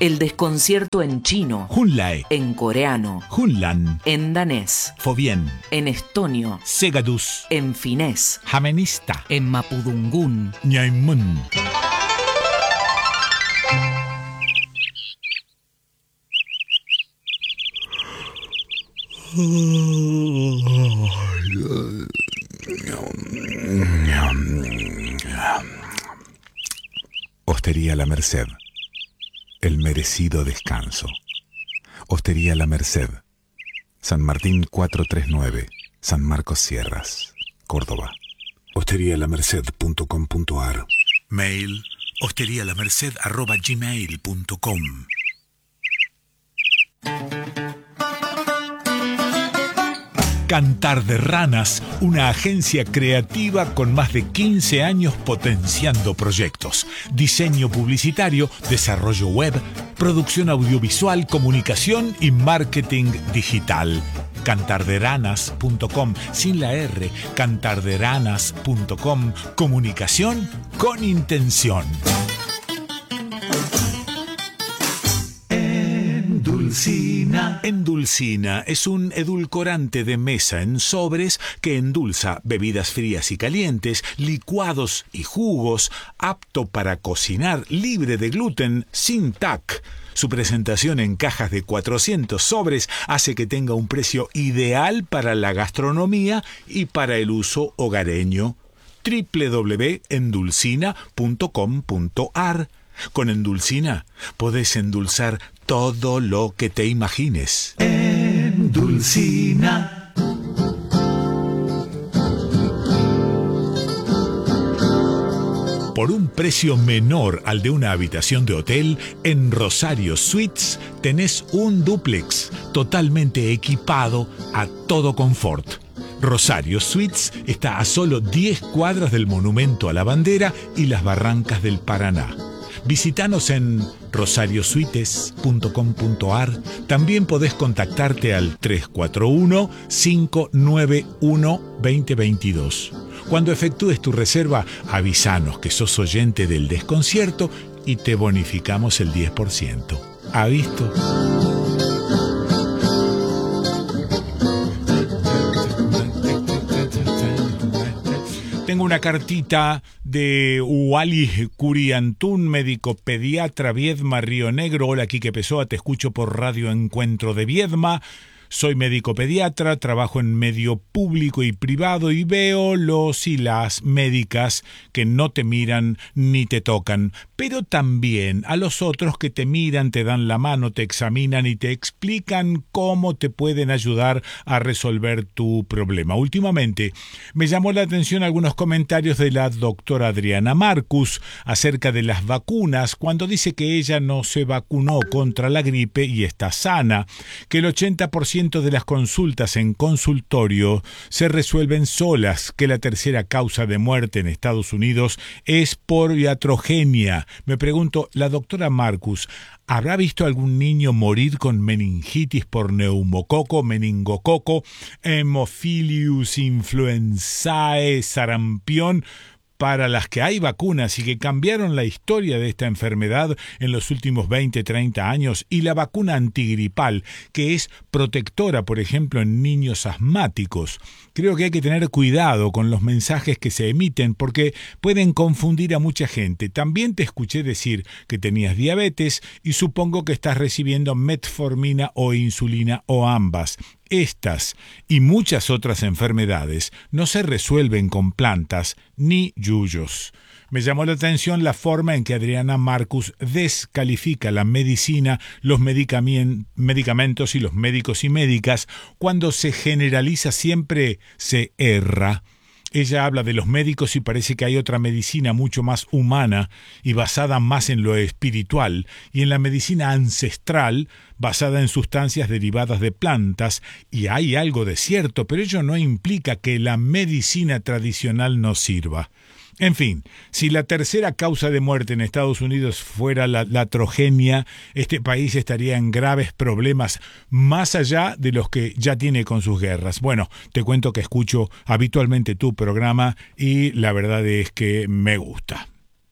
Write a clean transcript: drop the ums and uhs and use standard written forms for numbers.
El desconcierto en chino. Hunlae. En coreano. Hunlan. En danés. Fobien. En estonio. Segadus. En finés. Jamenista. En mapudungún. Ñaimun. Hostería La Merced. El merecido descanso. Hostería La Merced. San Martín 439. San Marcos Sierras, Córdoba. Hosterialamerced.com.ar. Mail hosterialamerced@gmail.com. Cantar de Ranas, una agencia creativa con más de 15 años potenciando proyectos. Diseño publicitario, desarrollo web, producción audiovisual, comunicación y marketing digital. Cantarderanas.com, sin la R, cantarderanas.com, comunicación con intención. Endulcina. Endulcina es un edulcorante de mesa en sobres que endulza bebidas frías y calientes, licuados y jugos, apto para cocinar, libre de gluten, sin TAC. Su presentación en cajas de 400 sobres hace que tenga un precio ideal para la gastronomía y para el uso hogareño. www.endulcina.com.ar. Con Endulcina podés endulzar todo lo que te imagines. Endulcina. Por un precio menor al de una habitación de hotel, en Rosario Suites tenés un dúplex totalmente equipado a todo confort. Rosario Suites está a solo 10 cuadras del Monumento a la Bandera y las Barrancas del Paraná. Visítanos en rosariosuites.com.ar. También podés contactarte al 341-591-2022. Cuando efectúes tu reserva, avísanos que sos oyente del desconcierto y te bonificamos el 10%. ¿Ha visto? Tengo una cartita de Wally Curiantún, médico pediatra, Viedma, Río Negro. Hola, Quique Pessoa, te escucho por Radio Encuentro de Viedma. Soy médico pediatra, trabajo en medio público y privado y veo los y las médicas que no te miran ni te tocan, pero también a los otros que te miran, te dan la mano, te examinan y te explican cómo te pueden ayudar a resolver tu problema. Últimamente me llamó la atención algunos comentarios de la doctora Adriana Marcus acerca de las vacunas, cuando dice que ella no se vacunó contra la gripe y está sana, que el 80% de las consultas en consultorio se resuelven solas, que la tercera causa de muerte en Estados Unidos es por iatrogenia. Me pregunto, la doctora Marcus, ¿habrá visto algún niño morir con meningitis por neumococo, meningococo, Haemophilus influenzae, sarampión, para las que hay vacunas y que cambiaron la historia de esta enfermedad en los últimos 20-30 años, y la vacuna antigripal, que es protectora, por ejemplo, en niños asmáticos? Creo que hay que tener cuidado con los mensajes que se emiten porque pueden confundir a mucha gente. También te escuché decir que tenías diabetes y supongo que estás recibiendo metformina o insulina o ambas. Estas y muchas otras enfermedades no se resuelven con plantas ni yuyos. Me llamó la atención la forma en que Adriana Marcus descalifica la medicina, los medicamentos y los médicos y médicas. Cuando se generaliza siempre se erra. Ella habla de los médicos y parece que hay otra medicina mucho más humana y basada más en lo espiritual, y en la medicina ancestral basada en sustancias derivadas de plantas, y hay algo de cierto, pero ello no implica que la medicina tradicional no sirva. En fin, si la tercera causa de muerte en Estados Unidos fuera la iatrogenia, este país estaría en graves problemas más allá de los que ya tiene con sus guerras. Bueno, te cuento que escucho habitualmente tu programa y la verdad es que me gusta.